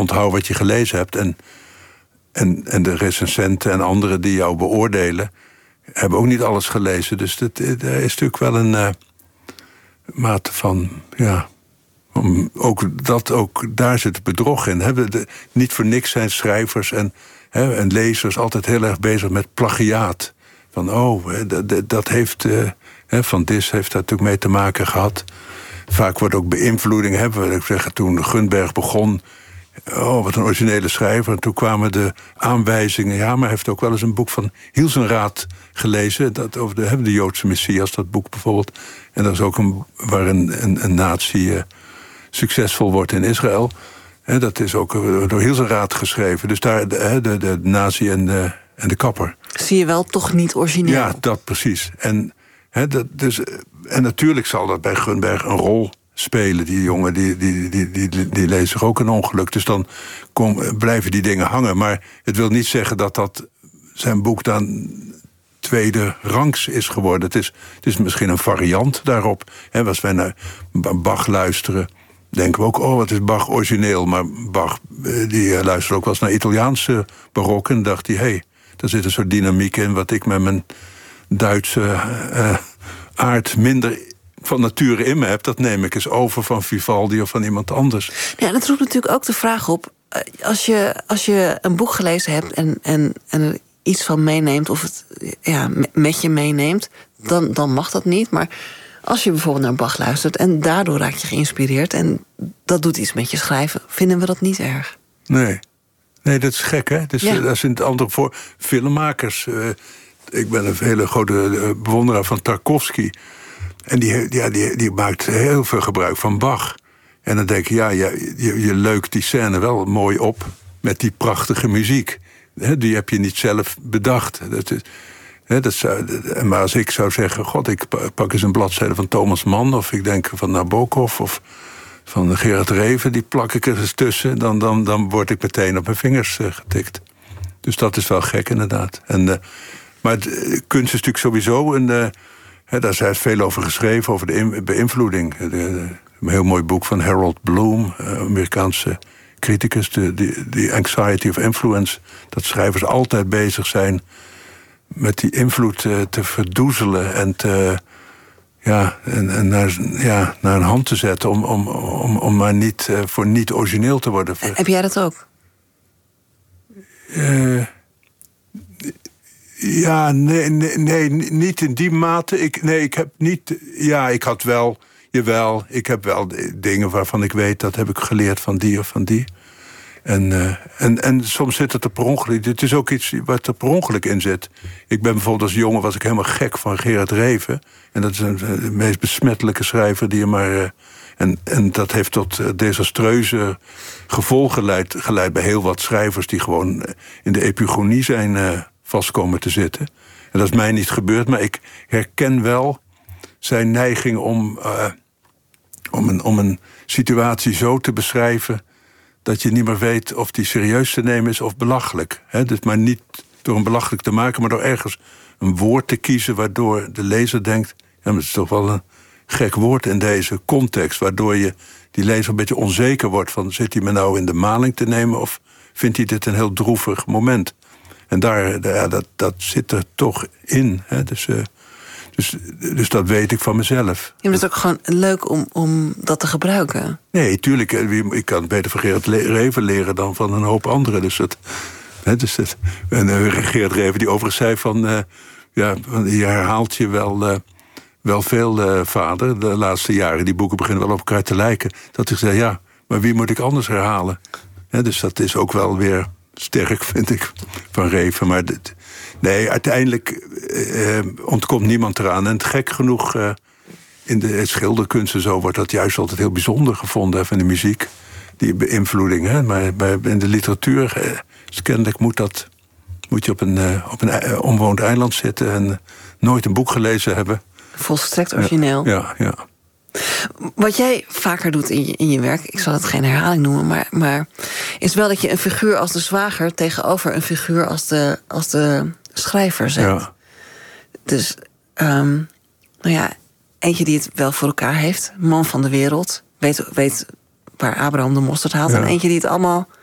onthoud wat je gelezen hebt. En de recensenten en anderen die jou beoordelen hebben ook niet alles gelezen. Dus er is natuurlijk wel een mate van... ja, ook daar zit bedrog in. Niet voor niks zijn schrijvers en lezers altijd heel erg bezig met plagiaat. Van dat heeft... Van Dis heeft daar natuurlijk mee te maken gehad. Vaak wordt ook beïnvloeding. Toen Gunberg begon... wat een originele schrijver. En toen kwamen de aanwijzingen. Ja, maar hij heeft ook wel eens een boek van Hilsenraad gelezen. Dat over de Joodse Messias, dat boek bijvoorbeeld. En dat is ook waar een nazi succesvol wordt in Israël. Dat is ook door Hilsenraad geschreven. Dus daar de nazi en de kapper. Zie je wel, toch niet origineel. Ja, dat precies. En natuurlijk zal dat bij Gunberg een rol spelen. Die jongen die leest zich ook een ongeluk. Dus dan blijven die dingen hangen. Maar het wil niet zeggen dat zijn boek dan tweede rangs is geworden. Het is misschien een variant daarop. Als wij naar Bach luisteren, denken we ook, wat is Bach origineel. Maar Bach die luisterde ook wel eens naar Italiaanse barok en dacht hij, daar zit een soort dynamiek in wat ik met mijn Duitse aard minder van nature in me heb. Dat neem ik eens over van Vivaldi of van iemand anders. Ja, en dat roept natuurlijk ook de vraag op, als je een boek gelezen hebt en er iets van meeneemt, of het met je meeneemt, dan mag dat niet. Maar als je bijvoorbeeld naar Bach luistert en daardoor raak je geïnspireerd en dat doet iets met je schrijven, vinden we dat niet erg? Nee, dat is gek, hè? Dus, dat is het andere voor filmmakers. Ik ben een hele grote bewonderaar van Tarkovsky. En die maakt heel veel gebruik van Bach. En dan denk je, leukt die scène wel mooi op met die prachtige muziek. Die heb je niet zelf bedacht. Maar als ik zou zeggen, god, ik pak eens een bladzijde van Thomas Mann, of ik denk van Nabokov of van Gerard Reven, die plak ik er eens tussen, dan word ik meteen op mijn vingers getikt. Dus dat is wel gek, inderdaad. Maar kunst is natuurlijk sowieso daar is veel over geschreven, over de beïnvloeding. Een heel mooi boek van Harold Bloom, Amerikaanse criticus, The Anxiety of Influence. Dat schrijvers altijd bezig zijn met die invloed te verdoezelen en naar een hand te zetten om maar niet voor niet origineel te worden. Heb jij dat ook? Ja, nee, niet in die mate. Ik heb niet... Ja, ik had wel... Jawel, ik heb wel dingen waarvan ik weet, dat heb ik geleerd van die of van die. En soms zit het er per ongeluk. Het is ook iets wat er per ongeluk in zit. Ik ben bijvoorbeeld als jongen was ik helemaal gek van Gerard Reven. En dat is de meest besmettelijke schrijver die je maar... En dat heeft tot desastreuze gevolgen geleid bij heel wat schrijvers die gewoon in de epigonie zijn vastkomen te zitten. En dat is mij niet gebeurd, maar ik herken wel zijn neiging om een situatie zo te beschrijven dat je niet meer weet of die serieus te nemen is of belachelijk. Dus maar niet door hem belachelijk te maken, maar door ergens een woord te kiezen waardoor de lezer denkt, ja, maar het is toch wel een gek woord in deze context, waardoor je die lezer een beetje onzeker wordt van, zit hij me nou in de maling te nemen of vindt hij dit een heel droevig moment? En dat zit er toch in. Dus dat weet ik van mezelf. Je vindt het ook gewoon leuk om dat te gebruiken? Nee, tuurlijk. Ik kan het beter van Gerard Reven leren dan van een hoop anderen. En Gerard Reven die overigens zei van... je herhaalt je wel veel, vader, de laatste jaren. Die boeken beginnen wel op elkaar te lijken. Dat hij zei, ja, maar wie moet ik anders herhalen? Dus dat is ook wel weer sterk, vind ik, van Reven. Maar nee, uiteindelijk ontkomt niemand eraan. En het gek genoeg, in de schilderkunst en zo wordt dat juist altijd heel bijzonder gevonden, van de muziek. Die beïnvloeding. Maar in de literatuur, kennelijk moet je op een onbewoond eiland zitten en nooit een boek gelezen hebben. Volstrekt origineel. Ja. Wat jij vaker doet in je werk, ik zal het geen herhaling noemen, maar is wel dat je een figuur als de zwager tegenover een figuur als de schrijver zet. Ja. Dus, eentje die het wel voor elkaar heeft, man van de wereld, weet waar Abraham de mosterd haalt, en eentje die het allemaal